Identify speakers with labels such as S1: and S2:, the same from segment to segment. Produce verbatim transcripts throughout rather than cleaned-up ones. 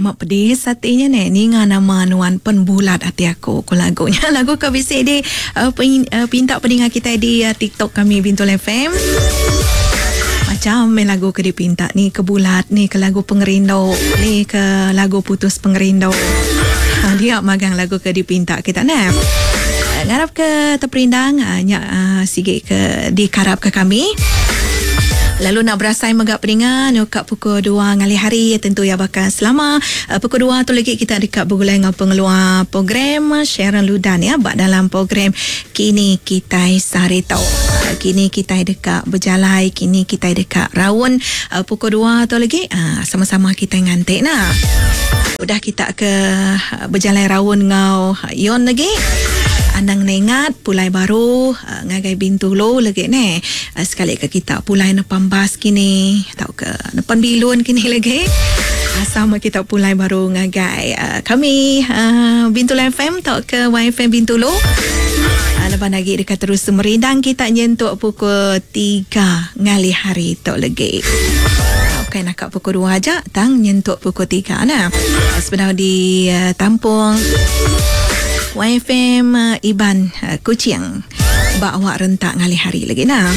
S1: mak pedih satinya ni ni ngah nama nuan penbulat hati aku ko lagunya lagu ka bisik di uh, pin, uh, pinta pendengar kita di uh, TikTok kami Bintul F M. Macam main lagu ke dipinta ni ke bulat ni ke lagu pengerindau ni ke lagu putus pengerindau. Ha, dia magang lagu ke dipinta kita nah. Ngarap ke terperindang nya uh, sikit ke dikarap ke kami. Lalu nak berasai megak peringan kat pukul dua ngali hari tentu ya bakal selama uh, pukul dua tu lagi kita dekat bergulai dengan pengeluar program Sharon Ludan ya bak dalam program Kini Kita Sarito. Uh, kini kita dekat berjalai, kini kita dekat rawon uh, pukul dua tu lagi uh, sama-sama kita ngantik nah. Udah kita ke uh, berjalai rawon ngau yon lagi. Andang nengat pulai baru uh, ngagai Bintulu lagi ni uh, sekali ke kita pulai nepan bas kini tau ke nepan bilun kini lagi uh, sama kita pulai baru ngagai uh, kami uh, Bintulu F M tau ke Y F M Bintulu uh, lepas lagi dekat terus merindang kita nyentuk pukul tiga ngali hari tau lagi. Okay, nak kat pukul dua aja tang nyentuk pukul tiga nah uh, sebenarnya di uh, Tampung Y F M uh, Iban uh, Kuching bak awak rentak ngali hari lagi nah.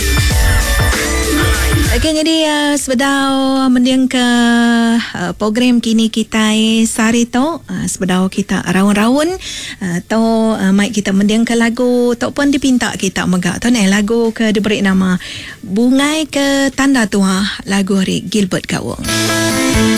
S1: Okey jadi uh, sebedau mendiang ke uh, program Kini Kita Sarito uh, sebedau kita rawon-rawon uh, atau uh, mic kita mendiang ke lagu ataupun dipinta kita megak tu ni lagu ke diberi nama Bungai ke Tanda Tua lagu hari Gilbert Gawang.